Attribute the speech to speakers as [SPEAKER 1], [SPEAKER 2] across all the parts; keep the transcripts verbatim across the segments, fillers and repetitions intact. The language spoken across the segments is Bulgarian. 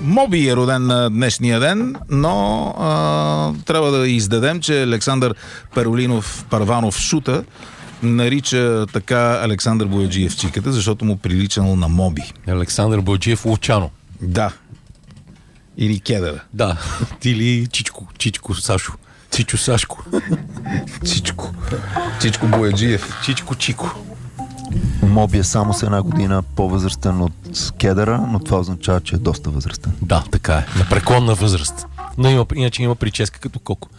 [SPEAKER 1] Моби е роден на днешния ден, но а, трябва да издадем, че Александър Перолинов Парванов Шута нарича така Александър Бояджиев чиката, защото му приличал на Моби.
[SPEAKER 2] Александър Бояджиев Лучано.
[SPEAKER 1] Да. Или Кедъра.
[SPEAKER 2] Да. Или Чичко. Чичко Сашо. Чичо Сашко.
[SPEAKER 1] Чичко. Чичко Бояджиев.
[SPEAKER 2] Чичко Чико.
[SPEAKER 3] Моби е само с една година по-възрастен от Кедъра, но това означава, че е доста възрастен.
[SPEAKER 2] Да, така е. На преклонна възраст. Но има, иначе има прическа като Коко.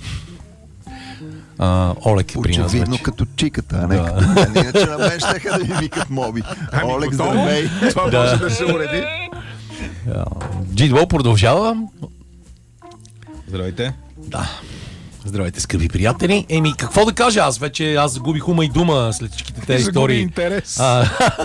[SPEAKER 2] А, Олег е при нас
[SPEAKER 3] очевидно
[SPEAKER 2] вече.
[SPEAKER 3] като чиката, а не
[SPEAKER 2] Да.
[SPEAKER 3] като мен. Иначе на мен щеха да ми викат Моби.
[SPEAKER 1] Ами,
[SPEAKER 3] Олег,
[SPEAKER 1] готово.
[SPEAKER 3] здравей!
[SPEAKER 1] Това
[SPEAKER 2] Да.
[SPEAKER 1] може да се уреди.
[SPEAKER 2] Джидбол продължава.
[SPEAKER 1] Здравейте.
[SPEAKER 2] Да. Здравейте, скъпи приятели. Еми, какво да кажа аз? Вече аз загубих ума и дума след всичките тези
[SPEAKER 1] Загуби
[SPEAKER 2] истории.
[SPEAKER 1] интерес.
[SPEAKER 2] А,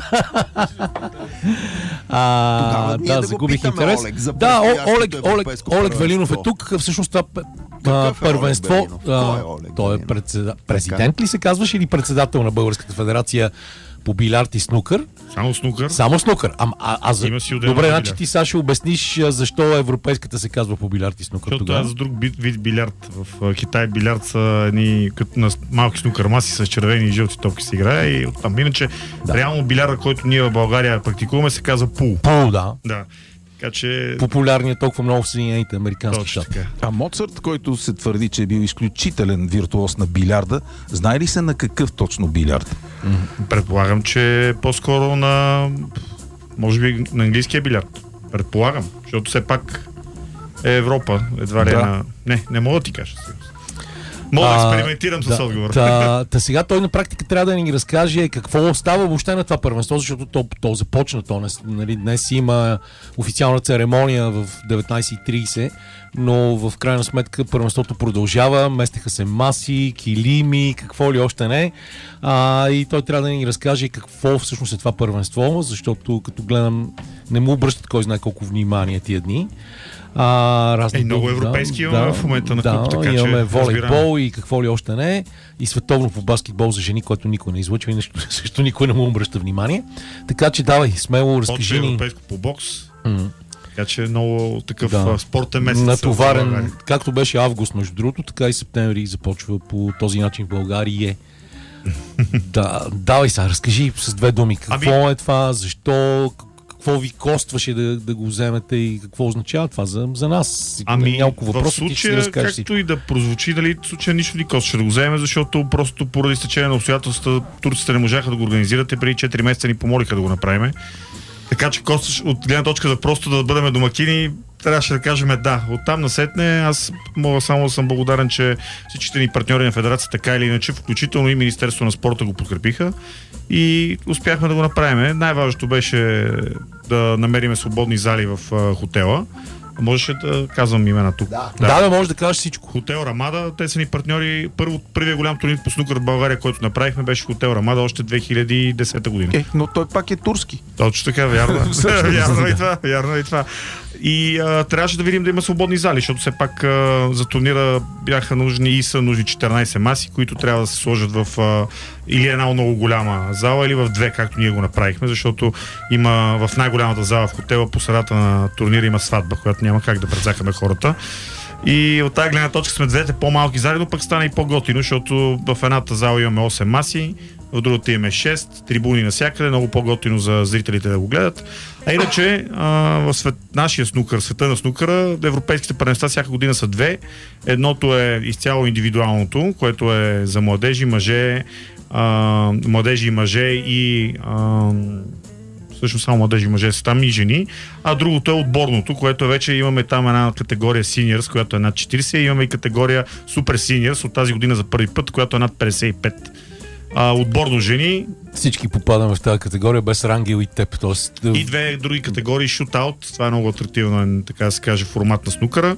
[SPEAKER 2] а,
[SPEAKER 3] Тогава ние
[SPEAKER 2] да,
[SPEAKER 3] да го
[SPEAKER 2] загубих
[SPEAKER 3] питаме
[SPEAKER 2] интерес.
[SPEAKER 3] Олег за
[SPEAKER 2] Да, О-
[SPEAKER 3] предстоящото
[SPEAKER 2] Олег, Олег,
[SPEAKER 3] европейско
[SPEAKER 2] Олег Велинов е
[SPEAKER 3] първенство.
[SPEAKER 2] тук. Всъщност това п-
[SPEAKER 3] Какъв е
[SPEAKER 2] първенство.
[SPEAKER 3] Олег Велинов? Кой е
[SPEAKER 2] а,
[SPEAKER 3] Олег
[SPEAKER 2] той е
[SPEAKER 3] Велинов?
[SPEAKER 2] председа... президент ли се казваш или председател на Българската федерация по билярд и снукър?
[SPEAKER 4] Само снукър.
[SPEAKER 2] Само снукър. А, а, а за...
[SPEAKER 4] Има си отделно
[SPEAKER 2] Добре,
[SPEAKER 4] за
[SPEAKER 2] значи
[SPEAKER 4] билярд.
[SPEAKER 2] ти, Сашо, обясниш а, защо европейската се казва по билярд и снукър
[SPEAKER 4] Защото
[SPEAKER 2] тогава.
[SPEAKER 4] аз за друг вид, вид билярд. В а, Китай билярд са едни като на малки снукър маси с червени и жълти топки се играе и оттам. Иначе
[SPEAKER 2] Да.
[SPEAKER 4] реално билярда, който ние в България практикуваме, се казва пул.
[SPEAKER 2] Пул, да.
[SPEAKER 4] Да. Така че...
[SPEAKER 2] Популярният толкова много в Съединените американски
[SPEAKER 4] Точно
[SPEAKER 2] щати.
[SPEAKER 4] така.
[SPEAKER 1] А Моцарт, който се твърди, че е бил изключителен виртуоз на билярда, знае ли се на какъв точно билярд?
[SPEAKER 4] Предполагам, че по-скоро на... Може би на английския билярд. Предполагам. Защото все пак е Европа. Едва ли
[SPEAKER 1] Да.
[SPEAKER 4] е на... Не, не мога да ти кажа. Мога да експериментирам с отговора.
[SPEAKER 2] Та, та сега той на практика трябва да ни разкаже какво става въобще на това първенство, защото то, то започна. То, нали, днес има официална церемония в деветнайсет и трийсет, но в крайна сметка първенството продължава, местеха се маси, килими, какво ли още не. А, и той трябва да ни разкаже какво всъщност е това първенство, защото като гледам не му обръщат кой знае колко внимание тия дни. А, разни
[SPEAKER 4] Е, много
[SPEAKER 2] други,
[SPEAKER 4] европейски имаме в момента на
[SPEAKER 2] да,
[SPEAKER 4] куп, така че
[SPEAKER 2] имаме волейбол
[SPEAKER 4] разбирам.
[SPEAKER 2] и какво ли още не. И световно по баскетбол за жени, което никой не излъчва и нещо, също никой не му обръща внимание. Така че давай, смело разкажи
[SPEAKER 4] Почва
[SPEAKER 2] ни.
[SPEAKER 4] европейско по бокс.
[SPEAKER 2] М.
[SPEAKER 4] Така че много такъв
[SPEAKER 2] Да.
[SPEAKER 4] да. спортен месец. в
[SPEAKER 2] Натоварен,
[SPEAKER 4] България.
[SPEAKER 2] както беше август, между другото, така и септември започва по този начин в България. Да, давай сега, разкажи с две думи. Какво
[SPEAKER 4] Ами-
[SPEAKER 2] е това, защо, какво ви костваше да, да го вземете и какво означава това за, за нас?
[SPEAKER 4] Ами,
[SPEAKER 2] Няколко
[SPEAKER 4] в
[SPEAKER 2] въпроса ти ще си
[SPEAKER 4] случая,
[SPEAKER 2] разкажеш
[SPEAKER 4] както
[SPEAKER 2] всичко.
[SPEAKER 4] и да прозвучи, дали в случая нищо ни костваше да го вземем, защото просто поради стечение на обстоятелствата турците не можаха да го организират и преди четири месеца ни помолиха да го направим. Така че костваш от гледна точка за просто да бъдем домакини, трябваше да кажем да. Оттам насетне аз мога само да съм благодарен, че всичките ни партньори на федерация така или иначе, включително и Министерство на спорта го подкрепиха и успяхме да го направим. Най-важното беше да намерим свободни зали в а, хотела. Можеше да казвам имена тук.
[SPEAKER 2] Да, да, да, може да кажеш всичко.
[SPEAKER 4] Хотел Рамада, те са ни партньори. Първо, първият голям турнир по снукър в България, който направихме, беше Хотел Рамада още две хиляди и десета година.
[SPEAKER 1] Е, но той пак е турски.
[SPEAKER 4] Точно така, вярно. вярно и това, вярно и това. И а, трябваше да видим да има свободни зали, защото все пак а, за турнира бяха нужни и са нужни четиринайсет маси, които трябва да се сложат в а, или една много голяма зала, или в две, както ние го направихме, защото има в най-голямата зала в хотела по средата на турнира има сватба, която няма как да предзакаме хората. И от тази гледна точка сме двете по-малки зали, но пък стана и по-готино, защото в едната зала имаме осем маси, в другата имаме шест, трибуни навсякъде, много по-готино за зрителите да го гледат. А иначе а, в свет, нашия снукър, света на снукъра, европейските първенства всяка година са две. Едното е изцяло индивидуалното, което е за младежи, мъже, а, младежи и мъже и а, всъщност само младежи и мъже са там и жени, а другото е отборното, което вече имаме там една категория Seniors, която е над четирийсет, и имаме и категория Super Seniors от тази година за първи път, която е над петдесет и пет. А, отборно жени
[SPEAKER 2] Всички попадаме в тази категория без Рангел и теб. Тоест,
[SPEAKER 4] и две други категории шутаут, това е много атрактивно, така да се каже, формат на снукъра,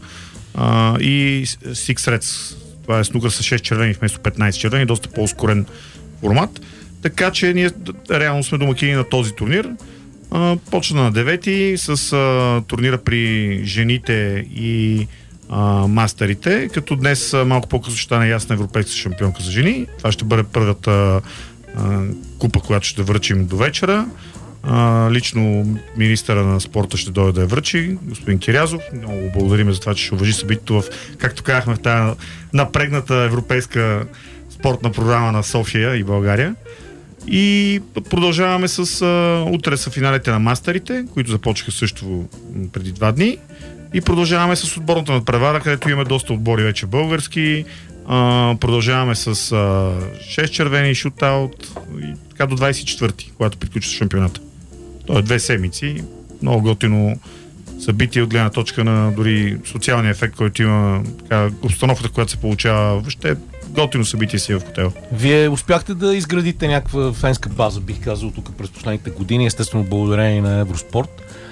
[SPEAKER 4] а, и Six Reds, това е снукър с шест червени вместо петнайсет червени, доста по-ускорен формат. Така че ние реално сме домакини на този турнир. А, почна на девети с а, турнира при жените и а, мастерите, като днес а, малко по-късно ще стане ясна европейска шампионка за жени. Това ще бъде първата а, купа, която ще връчим до вечера. А, лично министъра на спорта ще дойде да я връчи, господин Кирязов. Много благодарим за това, че ще уважи събитието в, както казахме, в тази напрегната европейска спортна програма на София и България. И продължаваме с а, утре са финалите на мастерите, които започнаха също преди два дни. И продължаваме с отборната надпревара, където имаме доста отбори вече български. А, продължаваме с а, шест червени шутаут и така до двадесет и четвърти, когато приключва шампионата. То е две седмици. Много готино събитие от гледна точка на дори социалния ефект, който има, така, обстановката, която се получава. Въобще готино събитие си в хотел.
[SPEAKER 2] Вие успяхте да изградите някаква фенска база, бих казал, тук през последните години, естествено благодарение на Евроспорт.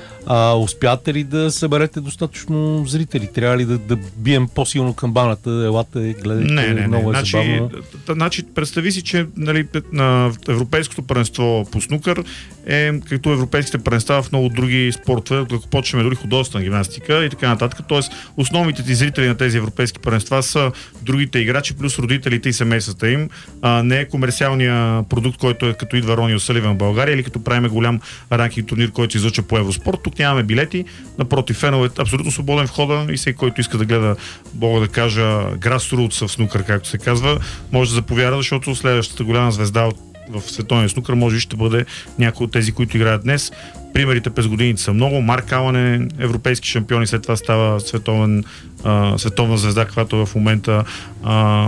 [SPEAKER 2] А, успяте ли да съберете достатъчно зрители? Трябва ли да, да бием по-силно камбаната? Елате, гледайте,
[SPEAKER 4] не, не,
[SPEAKER 2] много
[SPEAKER 4] не.
[SPEAKER 2] е
[SPEAKER 4] Значи,
[SPEAKER 2] забавно.
[SPEAKER 4] значи, представи си, че нали, на Европейското първенство по снукър е като европейските първенства в много други спортове, ако почнем дори художествена гимнастика и така нататък. Тоест, основните ти зрители на тези европейски първенства са другите играчи, плюс родителите и семействата им. А, не е комерциалния продукт, който е като идва Рони Осаливан в България или като правиме голям ранкинг турнир, който се излъчва по Евроспорт. Тук нямаме билети, напротив, фенове е абсолютно свободен входа и всеки, който иска да гледа, мога да кажа, grassroots в снукър, както се казва, може да заповяда, защото следващата голяма звезда в световния снукър може би ще бъде някой от тези, които играят днес. Примерите през годините са много. Марк Алън е европейски шампион и след това става световен, а, световна звезда, каквато в момента а,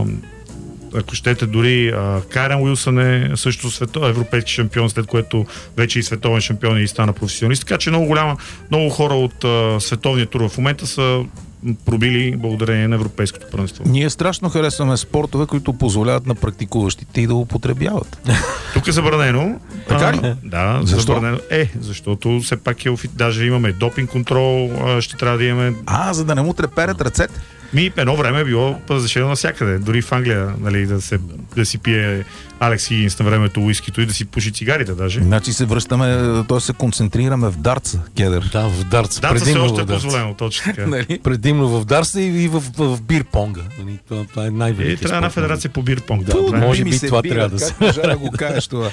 [SPEAKER 4] ако щете, дори а, Кайран Уилсън е също свето, европейски шампион, след което вече и световен шампион и стана професионалист. Така че много голяма, много хора от а, световния тур в момента са пробили благодарение на европейското първенство.
[SPEAKER 1] Ние страшно харесваме спортове, които позволяват на практикуващите и да употребяват.
[SPEAKER 4] Тук е забранено.
[SPEAKER 1] Така ли?
[SPEAKER 4] А, да,
[SPEAKER 1] защо?
[SPEAKER 4] Забранено. Е, защото все пак е офи... даже имаме допинг контрол, а, ще трябва да имаме.
[SPEAKER 1] А, за да не му треперят ръцете?
[SPEAKER 4] Ми, едно време е било разрешено навсякъде. Дори в Англия, нали, да, се, да си пие Алекс Хигинс на времето уискито и да си пуши цигарите даже.
[SPEAKER 1] Значи се връщаме, т.е. се концентрираме в дартса, Кедър.
[SPEAKER 2] Да, в дартс.
[SPEAKER 4] Да, все
[SPEAKER 2] Предимно
[SPEAKER 4] още
[SPEAKER 2] в
[SPEAKER 4] е
[SPEAKER 2] дартс.
[SPEAKER 4] позволено, точно така.
[SPEAKER 1] Нали?
[SPEAKER 2] Предимно в дарса и, и в, в, в бирпонга. Нали, Това, това е
[SPEAKER 4] И
[SPEAKER 2] най-великият
[SPEAKER 4] трябва една
[SPEAKER 2] спорт.
[SPEAKER 4] федерация по бирпонг. Да,
[SPEAKER 2] Ту,
[SPEAKER 4] това е.
[SPEAKER 2] може
[SPEAKER 1] ми
[SPEAKER 2] би
[SPEAKER 1] се
[SPEAKER 2] това
[SPEAKER 1] бира,
[SPEAKER 2] трябва да се-
[SPEAKER 1] Как може да го кажеш това?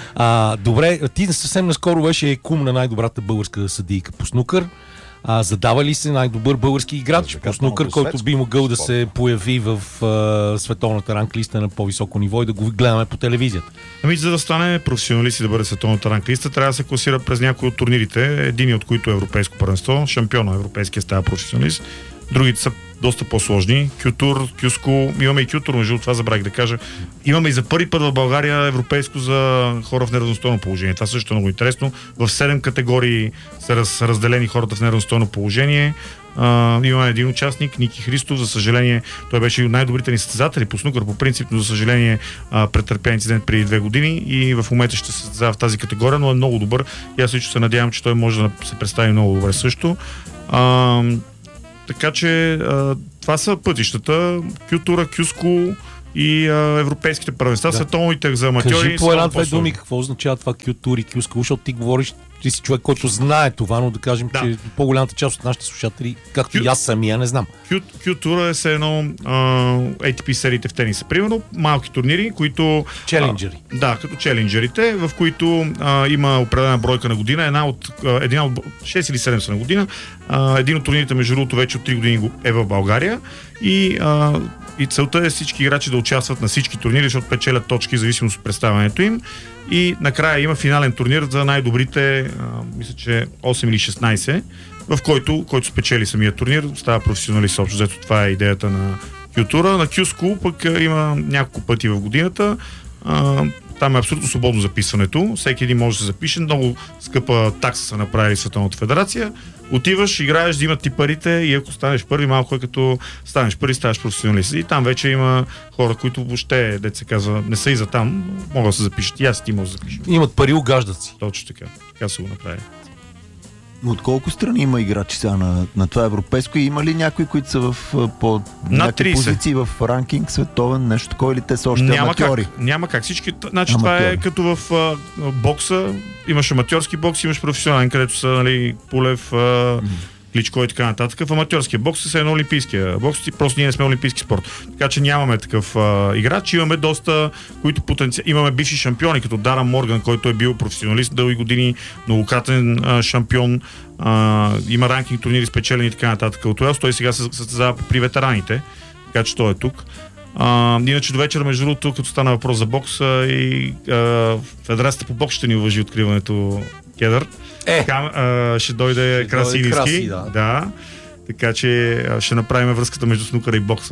[SPEAKER 2] А, добре, ти съвсем наскоро беше кум на най-добрата българска съдийка по снукър. А, задава ли се най-добър български играч по снукър, който би могъл да се появи в а, световната ранглиста на по-високо ниво и да го гледаме по телевизията?
[SPEAKER 4] Ами, за да стане професионалист и да бъде световната ранглиста, трябва да се класира през някои от турнирите, един от които е европейско първенство, шампиона европейския става професионалист. Другите са доста по-сложни. Кютур, Кюско, имаме и Кютур, между това забравих да кажа. Имаме и за първи път в България европейско за хора в неравностойно положение. Това също е много интересно. В седем категории са раз, разделени хората в неравностойно положение. Uh, имаме един участник, Ники Христов, за съжаление, той беше от най-добрите ни състезатели по снукър, по принцип, но за съжаление uh, претърпя инцидент преди две години и в момента ще се състезава в тази категория, но е много добър и аз лично се надявам, че той може да се представи много добре също. Uh, така че uh, това са пътищата, Кютура, Кюско и а, европейските първенства,
[SPEAKER 2] Да.
[SPEAKER 4] световните за аматьори.
[SPEAKER 2] Кажи по
[SPEAKER 4] са
[SPEAKER 2] една-две
[SPEAKER 4] по-сложни.
[SPEAKER 2] думи какво означава това кютур и кюска, защото ти говориш, ти си човек, който знае това, но да кажем,
[SPEAKER 4] Да.
[SPEAKER 2] че по-голямата част от нашите слушатели, както
[SPEAKER 4] Кю-
[SPEAKER 2] и аз самия, не знам.
[SPEAKER 4] Q-тура е се едно А Т П сериите в тениса. Примерно малки турнири, които...
[SPEAKER 2] Челенджери.
[SPEAKER 4] А, да, като челенджерите, в които а, има определена бройка на година. Една от, а, една от шест или седем са на година. А, един от турнирите, между другото, вече от три години го- е в България. И, а, и целта е всички играчи да участват на всички турнири, защото печелят точки, в зависимост от представянето им. И накрая има финален турнир за най-добрите, а, мисля, че осем или шестнайсет, в който, който спечели самия турнир, става професионалист общо. Зато това е идеята на Q-тура. На Q-School пък а, има няколко пъти в годината. А, там е абсолютно свободно записването. Всеки един може да се запише. Много скъпа такса са направили Световната федерация. Отиваш, играеш, взимат ти парите и ако станеш първи, малко е като станеш първи, ставаш професионалист. И там вече има хора, които въобще, дет се казва, не са и за там, могат да се запишат. И аз и ти може да запишем.
[SPEAKER 2] Имат пари, угаждат си.
[SPEAKER 4] Точно така. Така се го направи.
[SPEAKER 3] От колко страни има играчи сега на, на това европейско и има ли някои, които са в а, по някакви
[SPEAKER 4] трийсет.
[SPEAKER 3] позиции в ранкинг световен, нещо такова, или те са още
[SPEAKER 4] Няма
[SPEAKER 3] аматьори?
[SPEAKER 4] как. Няма как. Всички, значи това е
[SPEAKER 3] Аматьори.
[SPEAKER 4] като в а, бокса. Имаш аматьорски бокс, имаш професионален, където са нали, Пулев, а, Кличко и така нататък. В аматьорския бокс е едно олимпийския бокс, просто ние не сме олимпийски спорт. Така че нямаме такъв а, играч. Имаме доста, които потенци... Имаме бивши шампиони, като Дара Морган, който е бил професионалист дълги години, многократен а, шампион. А, има ранкинг турнири спечелени и така нататък. От Уелс той сега се състезава при ветераните, така че той е тук. А, иначе до вечера, между другото, като стана въпрос за бокс, и а, Федерацията по бокс ще ни уважи откриването Кедър.
[SPEAKER 2] Е.
[SPEAKER 4] Така, а, ще дойде
[SPEAKER 2] Ще
[SPEAKER 4] Краси
[SPEAKER 2] дойде Краси,
[SPEAKER 4] Илийски.
[SPEAKER 2] да.
[SPEAKER 4] Да. Така че а, ще направим връзката между снукъра и бокса.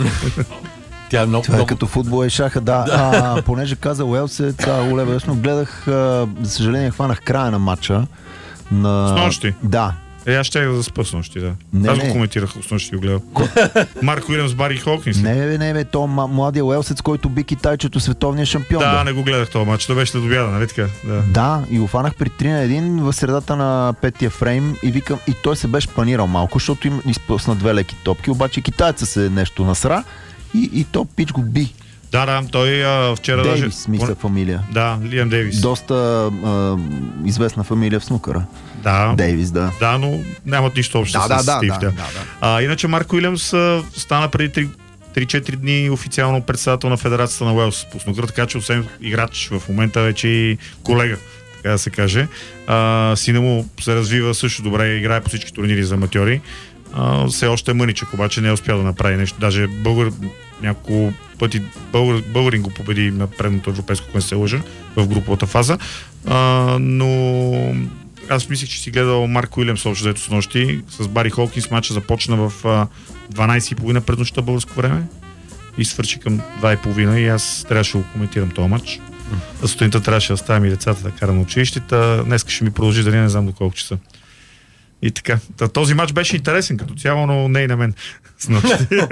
[SPEAKER 2] Тя е много,
[SPEAKER 3] Това е
[SPEAKER 2] много...
[SPEAKER 3] като футбол и шаха, да. А, понеже каза Уелс, е, това Оле Вешно, гледах, а, за съжаление, хванах края на матча. На...
[SPEAKER 4] Снощи?
[SPEAKER 3] Да.
[SPEAKER 4] Е, аз ще да заспа с нощи, да.
[SPEAKER 3] Не,
[SPEAKER 4] аз
[SPEAKER 3] не.
[SPEAKER 4] го коментирах, с нощи го гледал. Марк Уилямс, Бари Хокинс.
[SPEAKER 3] Не, бе, не, бе, то ма- младия Уелсец, който би китайчето световния шампион.
[SPEAKER 4] Да,
[SPEAKER 3] бе.
[SPEAKER 4] не го гледах този матч. Това беше след обяда, нали така? Да.
[SPEAKER 3] Да, и го фанах при три на един в средата на петия фрейм и викам, и той се беше панирал малко, защото им изпусна две леки топки, обаче китайца се нещо насра и, и то пич го би.
[SPEAKER 4] Да, да, той а, вчера
[SPEAKER 3] Дейвис,
[SPEAKER 4] даже...
[SPEAKER 3] мисля фамилия.
[SPEAKER 4] Да, Лиам Дейвис.
[SPEAKER 3] Доста а, известна фамилия в снукъра.
[SPEAKER 4] Да.
[SPEAKER 3] Дейвис, да.
[SPEAKER 4] Да, но нямат нищо общо
[SPEAKER 3] Да,
[SPEAKER 4] с
[SPEAKER 3] да, да,
[SPEAKER 4] Стив.
[SPEAKER 3] да,
[SPEAKER 4] Да,
[SPEAKER 3] да, да.
[SPEAKER 4] А, иначе Марк Уилямс а, стана преди три-четири дни официално председател на Федерацията на Уелс по снукър, така че освен играч в момента вече и колега, така да се каже. А, сина му се развива също добре, играе по всички турнири за аматьори. А, все още е мъничък, обаче не е успял да направи нещо. Даже българ няколко пъти българ, българин го победи на предното европейско, когато се лъжа, в груповата фаза. А, но аз мислих, че си гледал Марк Уилямс общо взето с нощи. С Бари Хокинс матча започна в а, дванайсет и половина пред нощта българско време и свърши към два и половина и аз трябваше да го коментирам този матч. За сутринта трябваше да оставям и децата да карам на училищата. Днеска ще ми продължи да не знам до колко часа. И така. Та, този матч беше интересен като цяло, но не и на мен. С нощи.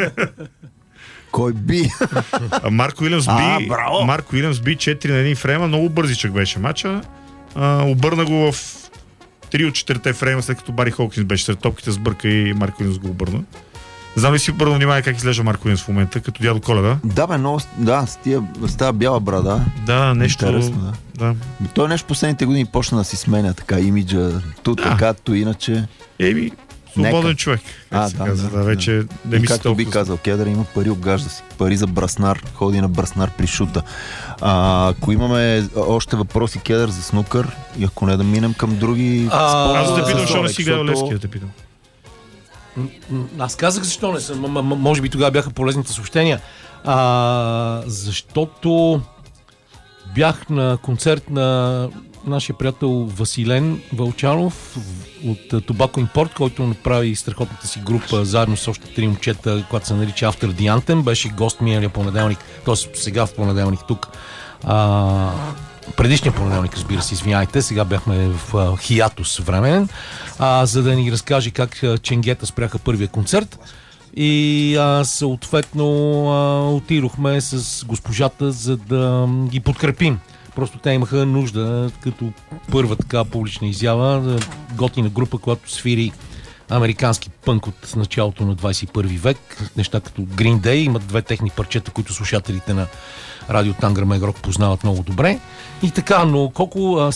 [SPEAKER 3] Кой би?
[SPEAKER 4] А Марк Уилямс
[SPEAKER 3] А,
[SPEAKER 4] би,
[SPEAKER 3] браво!
[SPEAKER 4] Марк Уилямс би четири на един фрейма, много бързичък беше матча. А, обърна го в три от четирите фрейма, след като Бари Хокинс беше сред топките, сбърка и Марк Уилямс го обърна. Не знам ли си обърна внимание как изглежда Марк Уилямс в момента, като дядо Коледа?
[SPEAKER 3] Да, бе, много, да, с, тия, с тази бяла брада.
[SPEAKER 4] Да, нещо...
[SPEAKER 3] Интересно, да.
[SPEAKER 4] да.
[SPEAKER 3] Той нещо последните години почна да си сменя така имиджа, ту
[SPEAKER 4] Да.
[SPEAKER 3] така, ту иначе.
[SPEAKER 4] Еми, свободен
[SPEAKER 3] Нека.
[SPEAKER 4] човек.
[SPEAKER 3] А,
[SPEAKER 4] А, се
[SPEAKER 3] да,
[SPEAKER 4] казва,
[SPEAKER 3] да,
[SPEAKER 4] да, вече
[SPEAKER 3] да.
[SPEAKER 4] не
[SPEAKER 3] И
[SPEAKER 4] ми се
[SPEAKER 3] както би
[SPEAKER 4] толкова...
[SPEAKER 3] казал Кедър, има пари, обгажда си. Пари за браснар, ходи на браснар при шута. А, ако имаме още въпроси, Кедър, за снукър, и ако не да минем към други
[SPEAKER 2] А,
[SPEAKER 3] спортове,
[SPEAKER 4] Аз да те питам,
[SPEAKER 3] за
[SPEAKER 4] защо не
[SPEAKER 3] Солек,
[SPEAKER 4] си гледал
[SPEAKER 3] защото-
[SPEAKER 4] Левски, да те питам.
[SPEAKER 2] М, Аз казах защо не съм. М- м- може би тогава бяха полезните съобщения. А, защото бях на концерт на нашия приятел Василен Вълчанов от Tobacco Import, който направи страхотната си група заедно с още три момчета, която се нарича After the Anthem. Беше гост миналия понеделник, т.е. сега в понеделник тук. А, предишния понеделник, разбира се, извиняйте, сега бяхме в а, хиатус временен, а, за да ни разкаже как а, Ченгета спряха първия концерт. И а, съответно а, отидохме с госпожата, за да м, ги подкрепим. Просто те имаха нужда, като първа така публична изява, да готина група, която свири американски пънк от началото на двайсет и първи век. Неща като Green Day, имат две техни парчета, които слушателите на Радио Тангра Мегрок познават много добре. И така, но колко а,